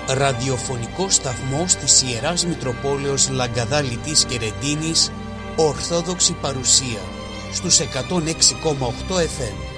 Ραδιοφωνικό σταθμός της Ιεράς Μητροπόλεως Λαγκαδά-Λιτής και Ρεντίνης, Ορθόδοξη παρουσία στους 106,8 FM.